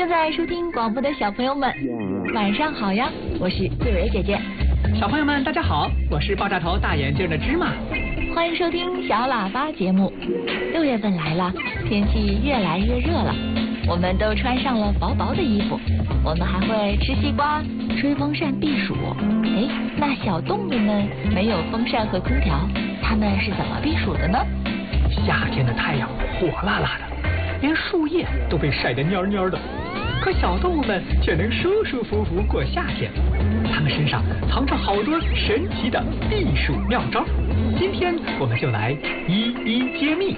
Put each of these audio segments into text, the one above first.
在收听广播的小朋友们，晚上好呀！我是桂蕊姐姐。 小朋友们，大家好，我是爆炸头大眼镜的芝麻。 欢迎收听小喇叭节目。6月份来了，天气越来越热了，我们都穿上了薄薄的衣服，我们还会吃西瓜、吹风扇避暑。哎，那小动物们没有风扇和空调，它们是怎么避暑的呢？ 夏天的太阳火辣辣的，连树叶都被晒得蔫蔫的，可小动物们却能舒舒服服过夏天。它们身上藏着好多神奇的避暑妙招，今天我们就来一一揭秘。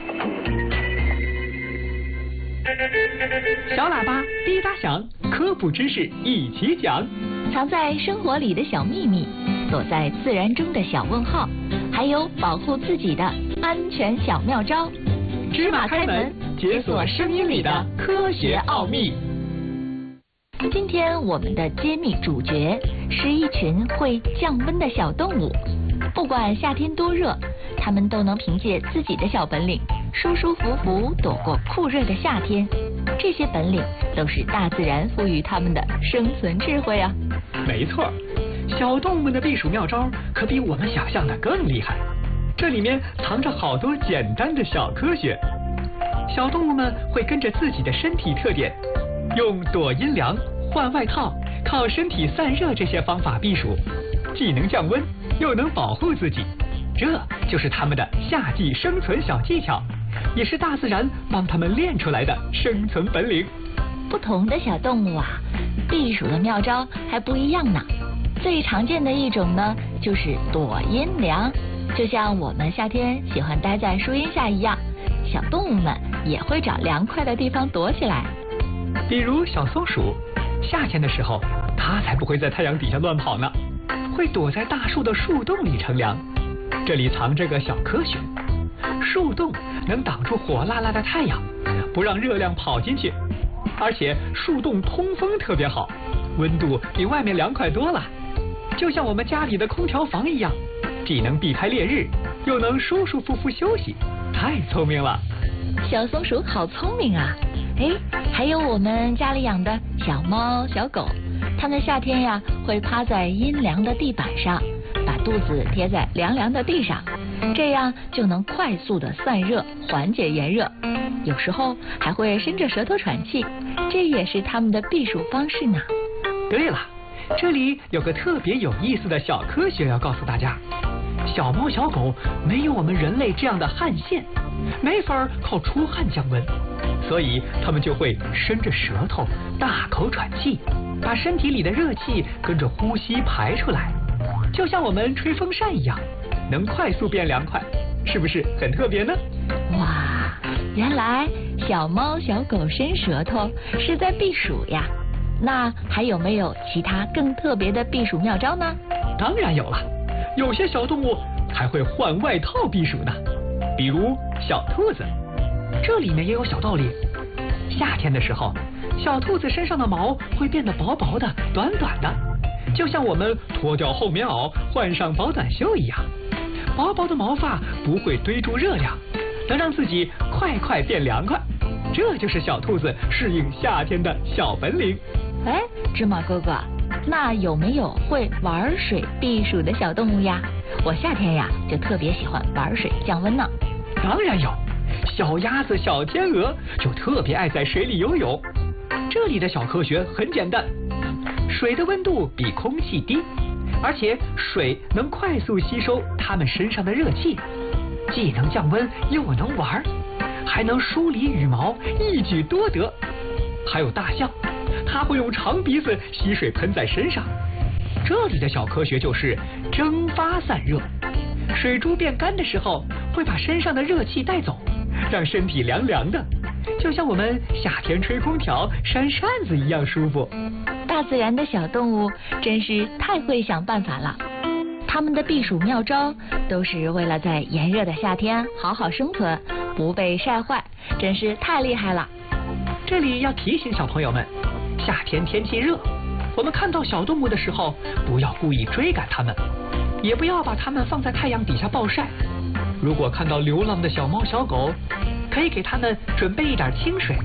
小喇叭滴答响，科普知识一起讲。 藏在生活里的小秘密，躲在自然中的小问号，还有保护自己的安全小妙招。 芝麻开门，解锁声音里的科学奥秘。 今天我们的揭秘主角是一群会降温的小动物。不管夏天多热，它们都能凭借自己的小本领，舒舒服服躲过酷热的夏天。这些本领都是大自然赋予它们的生存智慧啊！ 没错，小动物们的避暑妙招可比我们想象的更厉害。这里面藏着好多简单的小科学。小动物们会跟着自己的身体特点，用躲阴凉、换外套、靠身体散热这些方法避暑，既能降温，又能保护自己。这就是它们的夏季生存小技巧，也是大自然帮它们练出来的生存本领。 不同的小动物啊，避暑的妙招还不一样呢。最常见的一种呢，就是躲阴凉。就像我们夏天喜欢待在树荫下一样，小动物们也会找凉快的地方躲起来。 比如小松鼠，夏天的时候，它才不会在太阳底下乱跑呢，会躲在大树的树洞里乘凉。这里藏着个小科学，树洞能挡住火辣辣的太阳，不让热量跑进去，而且树洞通风特别好，温度比外面凉快多了，就像我们家里的空调房一样，既能避开烈日，又能舒舒服服休息，太聪明了。 小松鼠好聪明啊！哎，还有我们家里养的小猫小狗，它们夏天呀会趴在阴凉的地板上，把肚子贴在凉凉的地上，这样就能快速的散热，缓解炎热。有时候还会伸着舌头喘气，这也是它们的避暑方式呢。 对了，这里有个特别有意思的小科学要告诉大家。小猫小狗没有我们人类这样的汗腺，没法靠出汗降温，所以它们就会伸着舌头大口喘气，把身体里的热气跟着呼吸排出来，就像我们吹风扇一样，能快速变凉快，是不是很特别呢？ 哇，原来小猫小狗伸舌头是在避暑呀。那还有没有其他更特别的避暑妙招呢？ 当然有了，有些小动物还会换外套避暑呢，比如小兔子。这里面也有小道理。夏天的时候，小兔子身上的毛会变得薄薄的、短短的，就像我们脱掉厚棉袄换上薄短袖一样。薄薄的毛发不会堆住热量，能让自己快快变凉快。这就是小兔子适应夏天的小本领。 哎，芝麻哥哥，那有没有会玩水避暑的小动物呀？我夏天呀就特别喜欢玩水降温呢。 当然有，小鸭子、小天鹅就特别爱在水里游泳。这里的小科学很简单，水的温度比空气低，而且水能快速吸收它们身上的热气，既能降温又能玩，还能梳理羽毛，一举多得。还有大象，它会用长鼻子吸水喷在身上。这里的小科学就是蒸发散热，水珠变干的时候会把身上的热气带走，让身体凉凉的，就像我们夏天吹空调扇扇子一样舒服。 大自然的小动物真是太会想办法了，它们的避暑妙招都是为了在炎热的夏天好好生存，不被晒坏，真是太厉害了。 这里要提醒小朋友们，夏天天气热，我们看到小动物的时候，不要故意追赶它们，也不要把它们放在太阳底下暴晒。如果看到流浪的小猫小狗，可以给它们准备一点清水，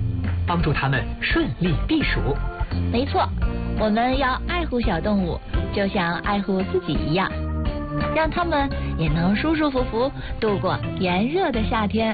帮助它们顺利避暑。 没错，我们要爱护小动物，就像爱护自己一样，让它们也能舒舒服服度过炎热的夏天。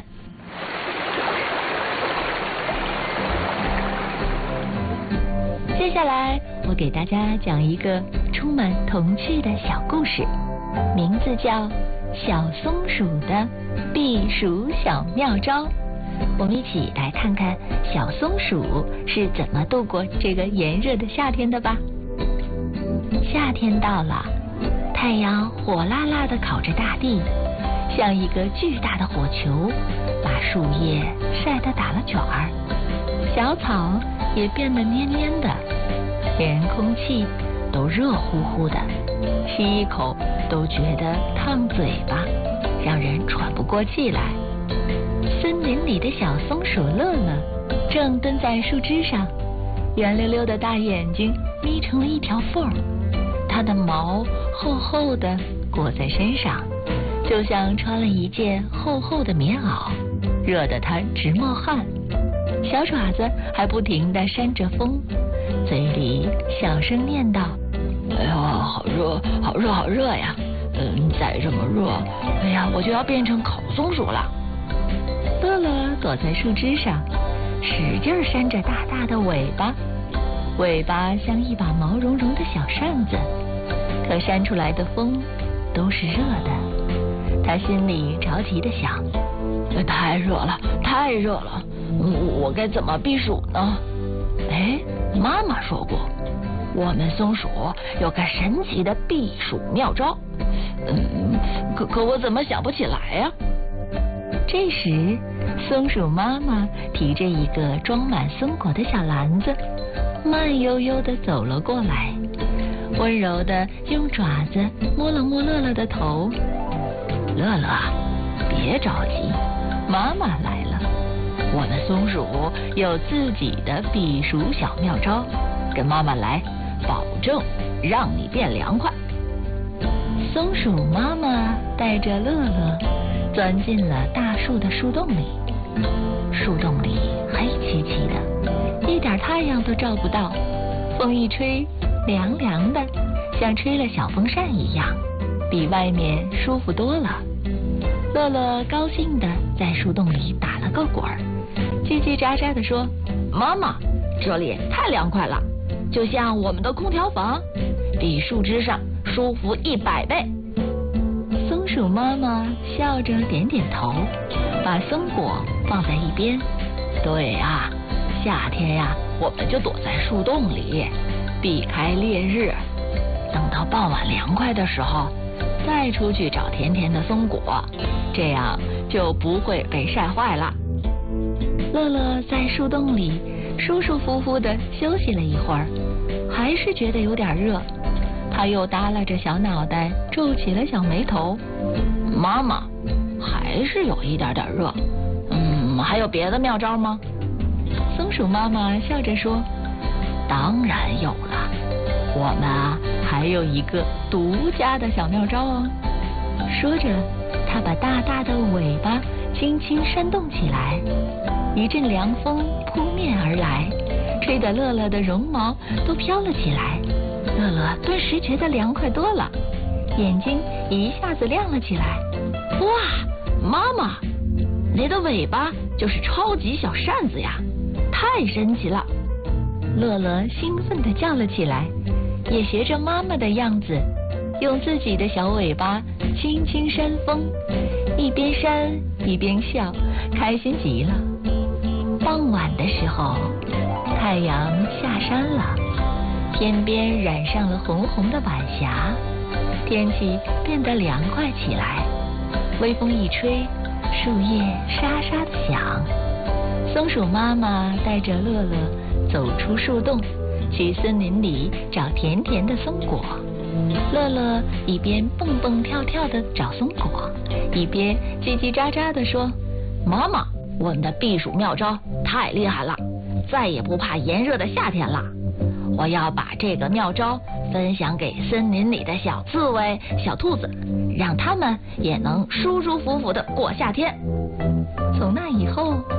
接下来，我给大家讲一个充满童趣的小故事，名字叫《小松鼠的避暑小妙招》。我们一起来看看小松鼠是怎么度过这个炎热的夏天的吧。夏天到了，太阳火辣辣地烤着大地，像一个巨大的火球，把树叶晒得打了卷儿，小草也变得黏黏的，连空气都热乎乎的，吸一口都觉得烫嘴巴，让人喘不过气来。森林里的小松鼠乐乐正蹲在树枝上，圆溜溜的大眼睛眯成了一条缝儿，它的毛厚厚的裹在身上，就像穿了一件厚厚的棉袄，热得它直冒汗。小爪子还不停地扇着风，嘴里小声念叨：“哎呀，好热，好热，好热呀！再这么热，哎呀，我就要变成烤松鼠了。”乐乐躲在树枝上，使劲扇着大大的尾巴，尾巴像一把毛茸茸的小扇子，可扇出来的风都是热的。他心里着急地想：太热了，太热了，我该怎么避暑呢？哎，妈妈说过，我们松鼠有个神奇的避暑妙招。可我怎么想不起来呀？这时，松鼠妈妈提着一个装满松果的小篮子，慢悠悠地走了过来，温柔地用爪子摸了摸乐乐的头。乐乐，别着急，妈妈来了。我们松鼠有自己的避暑小妙招，跟妈妈来，保证让你变凉快。松鼠妈妈带着乐乐钻进了大树的树洞里，树洞里黑漆漆的，一点太阳都照不到，风一吹，凉凉的，像吹了小风扇一样，比外面舒服多了。乐乐高兴地在树洞里打了个滚儿，叽叽喳喳地说：“妈妈，这里太凉快了，就像我们的空调房，比树枝上舒服100倍。”松鼠妈妈笑着点点头，把松果放在一边。对啊，夏天呀，我们就躲在树洞里，避开烈日，等到傍晚凉快的时候，再出去找甜甜的松果，这样就不会被晒坏了。乐乐在树洞里舒舒服服地休息了一会儿，还是觉得有点热，他又耷拉着小脑袋，皱起了小眉头。妈妈，还是有一点点热。还有别的妙招吗？松鼠妈妈笑着说：“当然有了，我们还有一个独家的小妙招哦。”说着，她把大大的尾巴轻轻扇动起来，一阵凉风扑面而来，吹得乐乐的绒毛都飘了起来。乐乐顿时觉得凉快多了，眼睛一下子亮了起来。哇，妈妈，你的尾巴就是超级小扇子呀，太神奇了！乐乐兴奋地叫了起来，也学着妈妈的样子，用自己的小尾巴轻轻扇风，一边扇一边笑，开心极了。傍晚的时候，太阳下山了，天边染上了红红的晚霞，天气变得凉快起来。微风一吹，树叶沙沙地响。松鼠妈妈带着乐乐走出树洞，去森林里找甜甜的松果。乐乐一边蹦蹦跳跳地找松果，一边叽叽喳喳地说：“妈妈，我们的避暑妙招太厉害了，再也不怕炎热的夏天了。我要把这个妙招分享给森林里的小刺猬、小兔子，让他们也能舒舒服服地过夏天。”从那以后，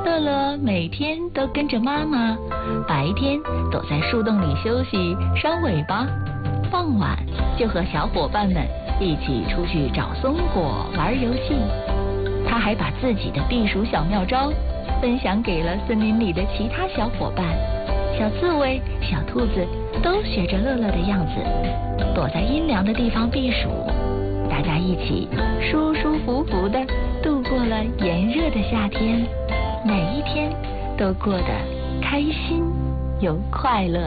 乐乐每天都跟着妈妈，白天躲在树洞里休息扇尾巴，傍晚就和小伙伴们一起出去找松果玩游戏。他还把自己的避暑小妙招分享给了森林里的其他小伙伴。小刺猬、小兔子都学着乐乐的样子，躲在阴凉的地方避暑。大家一起舒舒服服地度过了炎热的夏天，每一天都过得开心又快乐。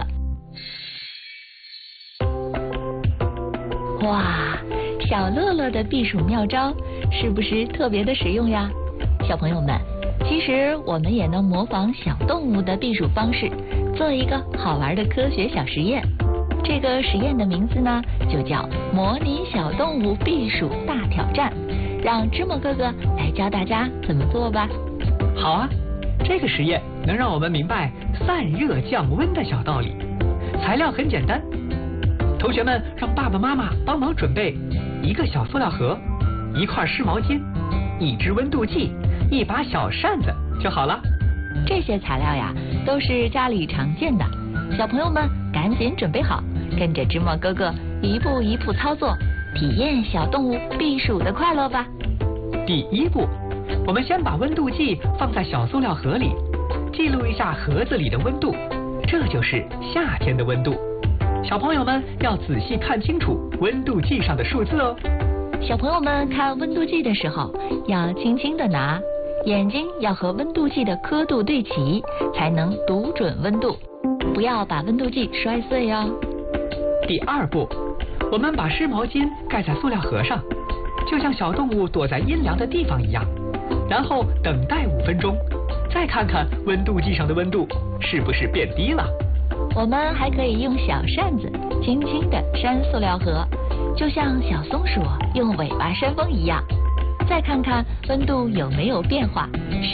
哇，小乐乐的避暑妙招是不是特别的实用呀？小朋友们，其实我们也能模仿小动物的避暑方式，做一个好玩的科学小实验。这个实验的名字呢，就叫模拟小动物避暑大挑战。让芝麻哥哥来教大家怎么做吧。 好啊，这个实验能让我们明白散热降温的小道理。材料很简单，同学们让爸爸妈妈帮忙准备一个小塑料盒、一块湿毛巾、一支温度计、一把小扇子就好了。 这些材料呀，都是家里常见的，小朋友们赶紧准备好，跟着芝麻哥哥一步一步操作，体验小动物避暑的快乐吧。 第一步，我们先把温度计放在小塑料盒里，记录一下盒子里的温度，这就是夏天的温度。小朋友们要仔细看清楚温度计上的数字哦。 小朋友们看温度计的时候，要轻轻地拿，眼睛要和温度计的刻度对齐，才能读准温度，不要把温度计摔碎哦。 第二步，我们把湿毛巾盖在塑料盒上，就像小动物躲在阴凉的地方一样，然后等待5分钟，再看看温度计上的温度是不是变低了。 我们还可以用小扇子轻轻地扇塑料盒，就像小松鼠用尾巴扇风一样，再看看温度有没有变化，